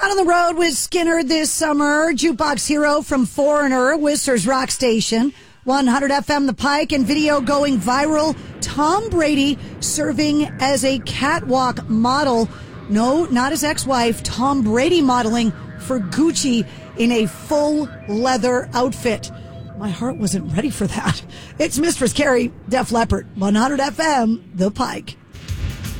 Out on the road with Skinner this summer. Jukebox Hero from Foreigner, Whistler's Rock Station. 100 FM The Pike, and video going viral. Tom Brady serving as a catwalk model. No, not his ex-wife. Tom Brady modeling for Gucci in a full leather outfit. My heart wasn't ready for that. It's Mistress Carrie, Def Leppard, 100 FM The Pike.